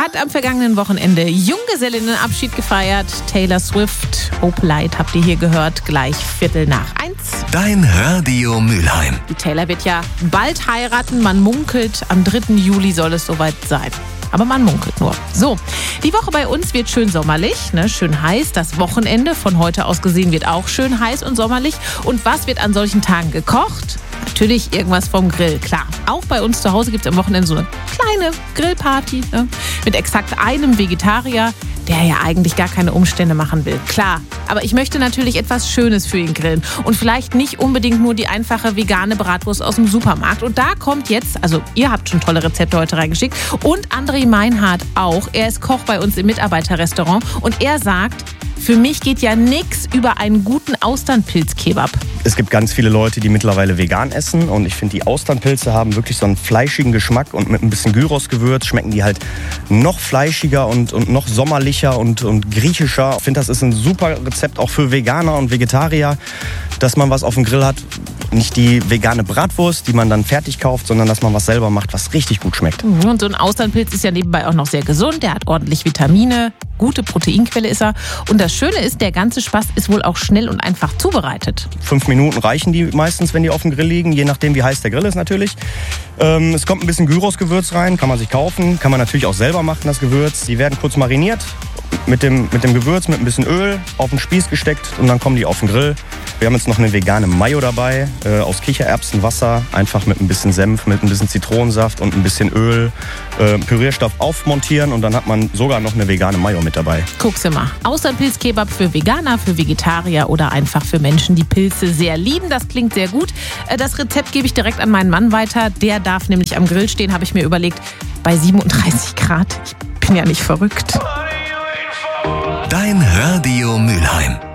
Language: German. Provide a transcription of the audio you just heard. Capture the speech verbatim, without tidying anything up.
hat am vergangenen Wochenende Junggesellinnenabschied gefeiert. Taylor Swift, Hope Light habt ihr hier gehört, gleich Viertel nach eins. Dein Radio Mülheim. Die Taylor wird ja bald heiraten. Man munkelt, am dritten Juli soll es soweit sein. Aber man munkelt nur. So, die Woche bei uns wird schön sommerlich, ne? Schön heiß. Das Wochenende von heute aus gesehen wird auch schön heiß und sommerlich. Und was wird an solchen Tagen gekocht? Natürlich irgendwas vom Grill, klar. Auch bei uns zu Hause gibt es am Wochenende so eine kleine Grillparty, ne? Mit exakt einem Vegetarier, der ja eigentlich gar keine Umstände machen will. Klar, aber ich möchte natürlich etwas Schönes für ihn grillen. Und vielleicht nicht unbedingt nur die einfache vegane Bratwurst aus dem Supermarkt. Und da kommt jetzt, also ihr habt schon tolle Rezepte heute reingeschickt und André Meinhardt auch. Er ist Koch bei uns im Mitarbeiterrestaurant und er sagt, für mich geht ja nichts über einen guten Austernpilz-Kebab. Es gibt ganz viele Leute, die mittlerweile vegan essen und ich finde, die Austernpilze haben wirklich so einen fleischigen Geschmack und mit ein bisschen Gyrosgewürz schmecken die halt noch fleischiger und, und noch sommerlicher und, und griechischer. Ich finde, das ist ein super Rezept auch für Veganer und Vegetarier, dass man was auf dem Grill hat. Nicht die vegane Bratwurst, die man dann fertig kauft, sondern dass man was selber macht, was richtig gut schmeckt. Und so ein Austernpilz ist ja nebenbei auch noch sehr gesund. Der hat ordentlich Vitamine, gute Proteinquelle ist er. Und das Schöne ist, der ganze Spaß ist wohl auch schnell und einfach zubereitet. Fünf Minuten reichen die meistens, wenn die auf dem Grill liegen, je nachdem, wie heiß der Grill ist natürlich. Ähm, es kommt ein bisschen Gyrosgewürz rein, kann man sich kaufen, kann man natürlich auch selber machen, das Gewürz. Die werden kurz mariniert mit dem, mit dem Gewürz, mit ein bisschen Öl auf den Spieß gesteckt und dann kommen die auf den Grill. Wir haben jetzt noch eine vegane Mayo dabei, äh, aus Kichererbsenwasser, einfach mit ein bisschen Senf, mit ein bisschen Zitronensaft und ein bisschen Öl, äh, Pürierstoff aufmontieren und dann hat man sogar noch eine vegane Mayo mit dabei. Guck's mal. Austernpilz-Kebab für Veganer, für Vegetarier oder einfach für Menschen, die Pilze sehr lieben. Das klingt sehr gut. Äh, das Rezept gebe ich direkt an meinen Mann weiter. Der darf nämlich am Grill stehen, habe ich mir überlegt, bei siebenunddreißig Grad. Ich bin ja nicht verrückt. Dein Radio Mülheim.